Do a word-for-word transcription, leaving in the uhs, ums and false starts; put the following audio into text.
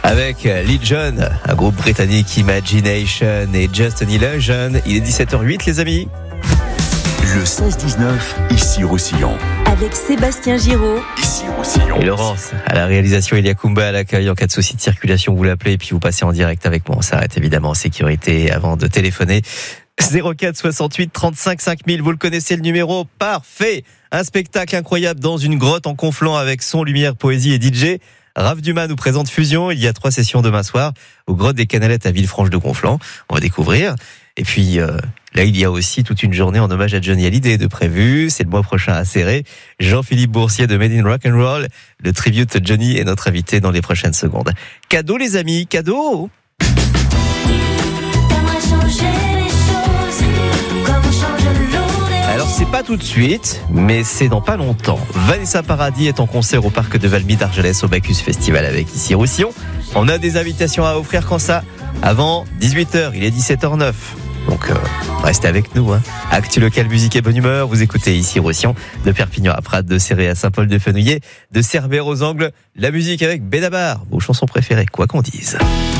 Avec Legion, un groupe britannique, Imagination et Just an Illusion. Il est dix-sept heures huit, les amis. Le seize dix-neuf, ici Roussillon. Avec Sébastien Giraud. Ici Roussillon. Et Laurence, à la réalisation, Elia Kumba à l'accueil. En cas de souci de circulation, vous l'appelez et puis vous passez en direct avec moi. On s'arrête évidemment en sécurité avant de téléphoner. zéro quatre soixante-huit trente-cinq cinq mille, vous le connaissez le numéro, parfait. Un spectacle incroyable dans une grotte en Conflans avec son, lumière, poésie et D J. Raph Dumas nous présente Fusion. Il y a trois sessions demain soir aux grottes des Canalettes à Villefranche de Conflans. On va découvrir. Et puis euh, là, il y a aussi toute une journée en hommage à Johnny Hallyday de prévu. C'est le mois prochain à Serré. Jean-Philippe Boursier de Made in Rock'n'Roll, le tribute Johnny est notre invité dans les prochaines secondes. Cadeau les amis, cadeau. Alors c'est pas tout de suite, mais c'est dans pas longtemps. Vanessa Paradis est en concert au parc de Valmy d'Argelès au Bacchus Festival avec ici Roussillon. On a des invitations à offrir quand ça ? Avant dix-huit heures, il est dix-sept heures neuf. Donc euh, restez avec nous. Hein. Actu local, musique et bonne humeur. Vous écoutez ici Roussillon, de Perpignan à Prat, de Serré à Saint-Paul-de-Fenouillet, de Cerbère aux Angles. La musique avec Benabar, vos chansons préférées, quoi qu'on dise.